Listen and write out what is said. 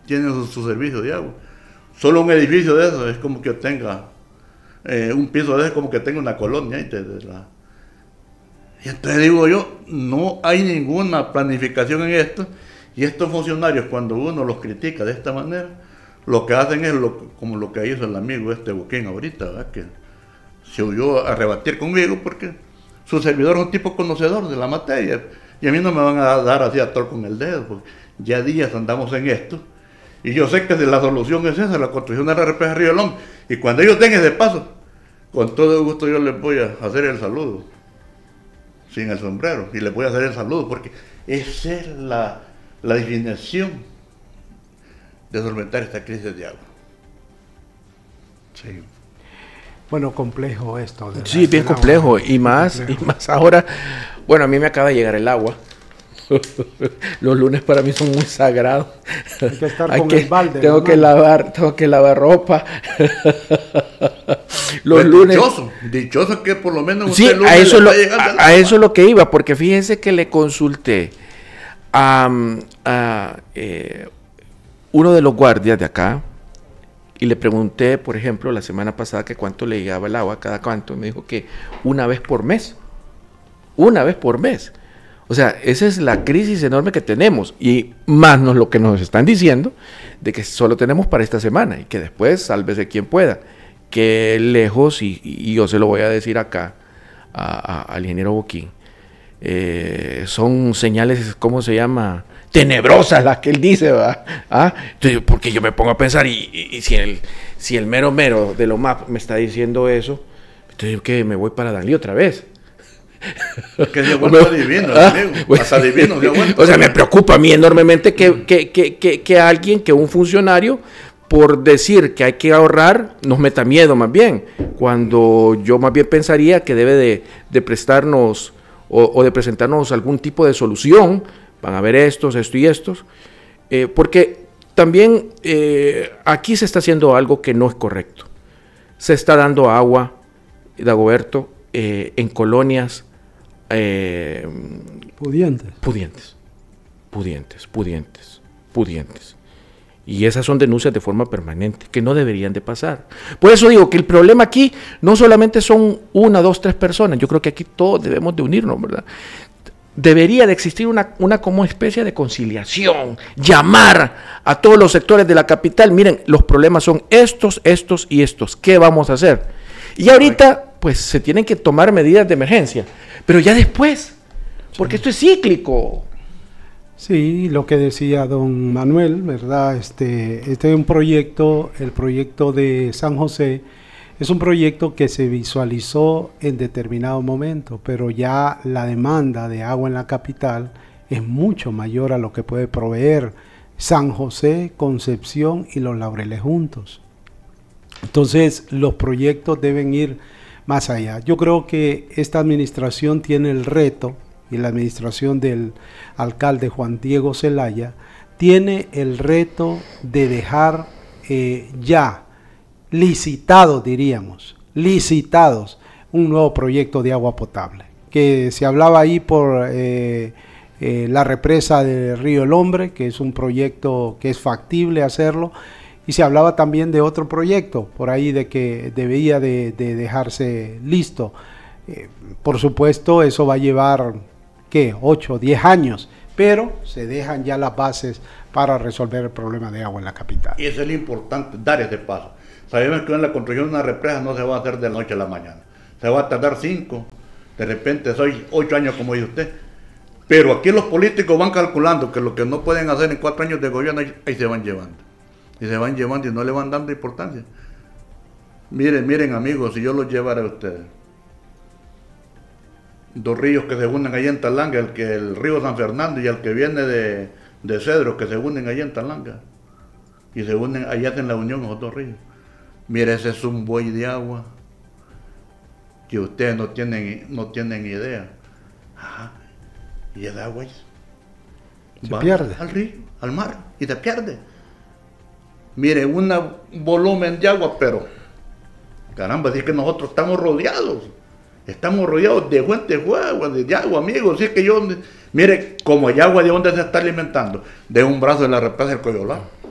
tienen su servicio de agua. Solo un edificio de eso es como que tenga, un piso de eso es como que tenga una colonia. Y entonces digo yo, no hay ninguna planificación en esto, y estos funcionarios cuando uno los critica de esta manera, lo que hacen es como lo que hizo el amigo Boquín ahorita, ¿verdad? Que se huyó a rebatir conmigo porque su servidor es un tipo conocedor de la materia, y a mí no me van a dar así a tol con el dedo, porque ya días andamos en esto, y yo sé que la solución es esa, la construcción de la represa Río Lom, y cuando ellos den ese paso, con todo gusto yo les voy a hacer el saludo, sin el sombrero, y les voy a hacer el saludo, porque esa es la definición de solventar esta crisis de agua. Sí. Bueno, complejo esto. Sí, bien complejo, y más ahora. Bueno, a mí me acaba de llegar el agua. Los lunes para mí son muy sagrados. Hay que estar con el balde. Tengo que lavar ropa. Los pues lunes. Dichoso que por lo menos sí, a eso es lo que iba, porque fíjense que le consulté a uno de los guardias de acá y le pregunté, por ejemplo, la semana pasada que cuánto le llegaba el agua, cada cuánto, me dijo que una vez por mes. O sea, esa es la crisis enorme que tenemos, y más lo que nos están diciendo de que solo tenemos para esta semana y que después sálvese quien pueda. Que lejos, y yo se lo voy a decir acá al ingeniero Boquín, son señales, ¿cómo se llama?, tenebrosas las que él dice, ¿verdad? Entonces, porque yo me pongo a pensar, y si el mero de lo MAP me está diciendo eso, entonces que me voy para Dalí otra vez. Que se ha vuelto adivino, amigo. Pues, hasta adivino se ha vuelto. O sea, me preocupa a mí enormemente que alguien, que un funcionario, por decir que hay que ahorrar, nos meta miedo más bien, cuando yo más bien pensaría que debe de prestarnos o de presentarnos algún tipo de solución. Van a ver esto y estos, porque también aquí se está haciendo algo que no es correcto. Se está dando agua, Dagoberto, en colonias pudientes. Y esas son denuncias de forma permanente, que no deberían de pasar. Por eso digo que el problema aquí no solamente son 1, 2, 3 personas, yo creo que aquí todos debemos de unirnos, ¿verdad? Debería de existir una como especie de conciliación, llamar a todos los sectores de la capital, miren, los problemas son estos y estos, ¿qué vamos a hacer? Y ahorita, pues, se tienen que tomar medidas de emergencia, pero ya después, porque esto es cíclico. Sí, lo que decía don Manuel, ¿verdad? Este es un proyecto, el proyecto de San José, es un proyecto que se visualizó en determinado momento, pero ya la demanda de agua en la capital es mucho mayor a lo que puede proveer San José, Concepción y Los Laureles juntos. Entonces, los proyectos deben ir más allá. Yo creo que esta administración tiene el reto, y la administración del alcalde Juan Diego Zelaya tiene el reto de dejar ya licitados un nuevo proyecto de agua potable, que se hablaba ahí por la represa del Río El Hombre, que es un proyecto que es factible hacerlo, y se hablaba también de otro proyecto por ahí de que debía de dejarse listo. Por supuesto, eso va a llevar, ¿qué?, 8 o 10 años, pero se dejan ya las bases para resolver el problema de agua en la capital. Y eso es lo importante, dar ese paso. Sabemos que en la construcción de una represa no se va a hacer de la noche a la mañana. Se va a tardar 5, de repente 8 años, como dice usted. Pero aquí los políticos van calculando que lo que no pueden hacer en 4 años de gobierno, ahí se van llevando. Y se van llevando y no le van dando importancia. Miren amigos, si yo los llevara a ustedes, 2 ríos que se unen allá en Talanga, el río San Fernando y el que viene de Cedro, que se unen allá en Talanga. Y se unen, allá hacen la unión esos 2 ríos. Mire, ese es un buey de agua que ustedes no tienen idea. Y el agua se pierde al río, al mar, y se pierde. Mire, un volumen de agua, pero caramba, si es que nosotros estamos rodeados de fuentes de agua, amigos. Si es que mire, como hay agua, ¿de dónde se está alimentando? De un brazo de la represa del Coyolá.